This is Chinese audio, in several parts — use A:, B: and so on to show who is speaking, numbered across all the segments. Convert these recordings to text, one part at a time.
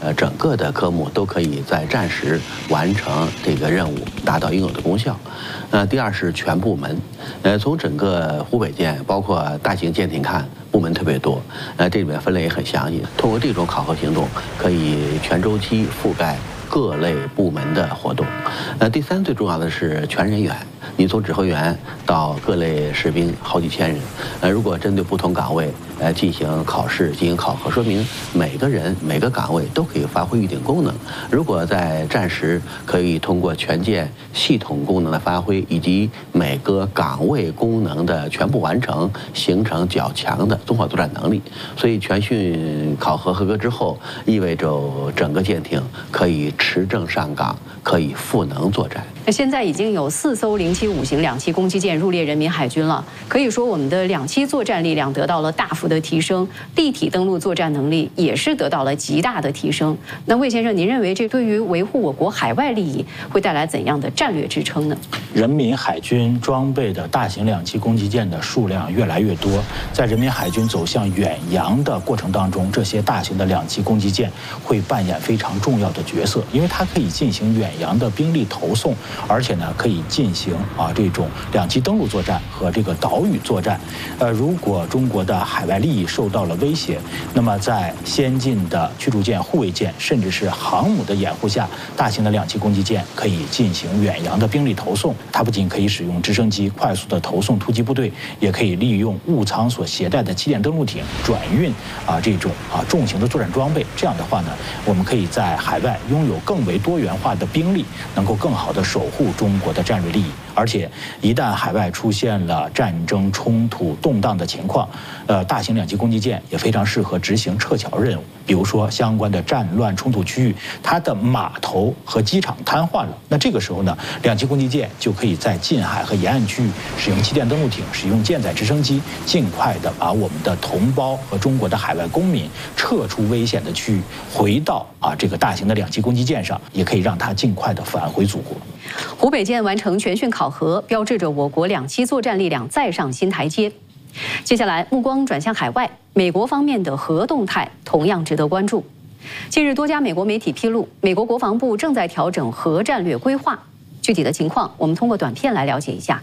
A: 整个的科目都可以在战时完成这个任务，达到应有的功效。第二是全部门，从整个湖北舰包括大型舰艇看，部门特别多，这里面分类也很详细。通过这种考核行动，可以全周期覆盖各类部门的活动。第三最重要的是全人员。你从指挥员到各类士兵好几千人，如果针对不同岗位进行考试、进行考核，说明每个人每个岗位都可以发挥预定功能。如果在战时可以通过全舰系统功能的发挥，以及每个岗位功能的全部完成，形成较强的综合作战能力。所以全训考核合格之后，意味着整个舰艇可以持证上岗，可以赋能作战。
B: 那现在已经有4艘075型两栖攻击舰入列人民海军了，可以说我们的两栖作战力量得到了大幅的提升，立体登陆作战能力也是得到了极大的提升。那魏先生，您认为这对于维护我国海外利益会带来怎样的战略支撑呢？
C: 人民海军装备的大型两栖攻击舰的数量越来越多，在人民海军走向远洋的过程当中，这些大型的两栖攻击舰会扮演非常重要的角色，因为它可以进行远洋的兵力投送，而且呢可以进行这种两栖登陆作战和这个岛屿作战。如果中国的海外利益受到了威胁，那么在先进的驱逐舰、护卫舰甚至是航母的掩护下，大型的两栖攻击舰可以进行远洋的兵力投送。它不仅可以使用直升机快速的投送突击部队，也可以利用物舱所携带的气垫登陆艇转运这种重型的作战装备。这样的话呢，我们可以在海外拥有更为多元化的兵力，能够更好的守护中国的战略利益。而且一旦海外出现了战争冲突动荡的情况，大型两栖攻击舰也非常适合执行撤侨任务。比如说相关的战乱冲突区域，它的码头和机场瘫痪了，那这个时候呢，两栖攻击舰就可以在近海和沿岸区域使用气垫登陆艇、使用舰载直升机，尽快的把我们的同胞和中国的海外公民撤出危险的区域，回到这个大型的两栖攻击舰上，也可以让它尽快的返回祖国。
B: 湖北舰完成全训考核，标志着我国两栖作战力量再上新台阶。接下来目光转向海外，美国方面的核动态同样值得关注。近日，多家美国媒体披露，美国国防部正在调整核战略规划。具体的情况，我们通过短片来了解一下。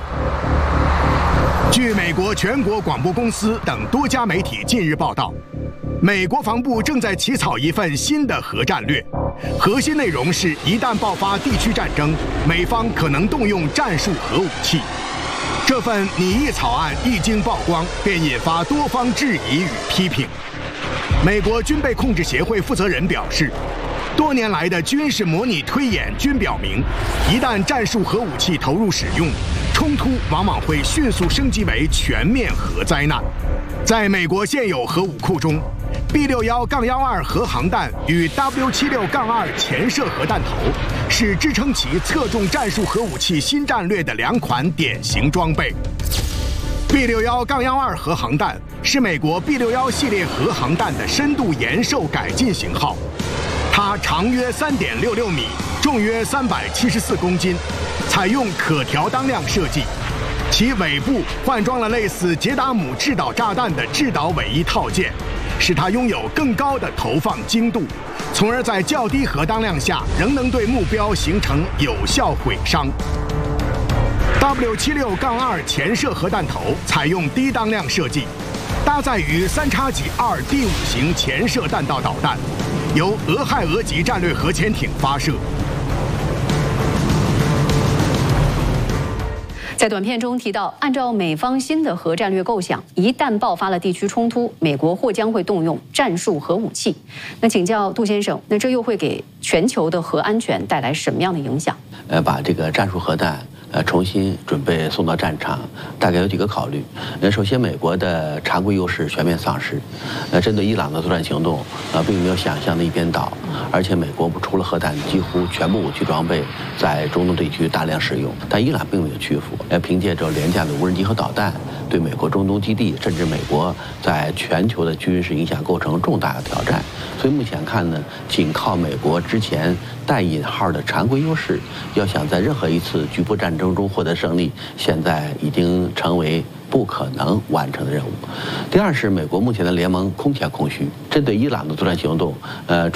D: 据美国全国广播公司等多家媒体近日报道，美国防部正在起草一份新的核战略，核心内容是一旦爆发地区战争，美方可能动用战术核武器。这份拟议草案一经曝光，便引发多方质疑与批评。美国军备控制协会负责人表示，多年来的军事模拟推演均表明，一旦战术核武器投入使用，冲突往往会迅速升级为全面核灾难。在美国现有核武库中，B61-12核航弹与 W76-2潜射核弹头是支撑其侧重战术核武器新战略的2款典型装备。B61-12核航弹是美国 B61系列核航弹的深度延寿改进型号，它长约3.66米，重约374公斤，采用可调当量设计。其尾部换装了类似捷达姆制导炸弹的制导尾翼套件，使它拥有更高的投放精度，从而在较低核当量下仍能对目标形成有效毁伤。W76-2潜射核弹头采用低当量设计，搭载于3X2第5型潜射弹道导弹，由俄亥俄级战略核潜艇发射。
B: 在短片中提到，按照美方新的核战略构想，一旦爆发了地区冲突，美国或将会动用战术核武器。那请教杜先生，那这又会给全球的核安全带来什么样的影响？
A: 把这个战术核弹重新准备送到战场，大概有几个考虑。首先，美国的常规优势全面丧失。针对伊朗的作战行动，并没有想象的一边倒，而且美国除了核弹，几乎全部武器装备在中东地区大量使用，但伊朗并没有屈服，凭借着廉价的无人机和导弹，对美国中东基地甚至美国在全球的军事影响构成重大的挑战。所以目前看呢，仅靠美国之前带引号的常规优势，要想在任何一次局部战争中获得胜利，现在已经成为不可能完成的任务。第二是美国目前的联盟空前空虚，针对伊朗的作战行动，